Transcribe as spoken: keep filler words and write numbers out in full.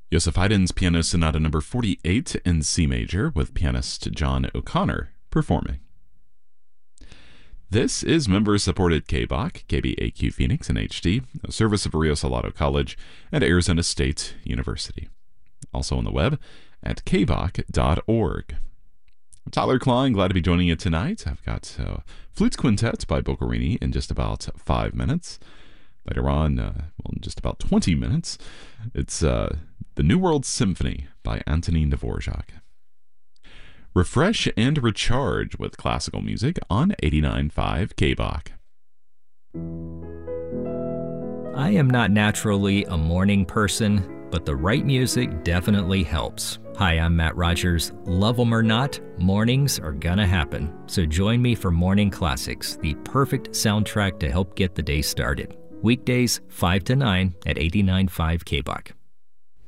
Joseph Haydn's Piano Sonata number forty-eight in C major with pianist John O'Connor performing. This is member-supported K B O C, K B A Q Phoenix in H D, a service of Rio Salado College and Arizona State University. Also on the web at k b o c dot org. I'm Tyler Klein, glad to be joining you tonight. I've got uh, Flutes Quintet by Boccherini in just about five minutes. Later on, uh, well, in just about twenty minutes, it's uh, the New World Symphony by Antonin Dvorak. Refresh and recharge with classical music on eighty-nine point five K B O C. I am not naturally a morning person, but the right music definitely helps. Hi, I'm Matt Rogers. Love them or not, mornings are gonna happen. So join me for Morning Classics, the perfect soundtrack to help get the day started. Weekdays, five to nine at eighty-nine point five K B O C.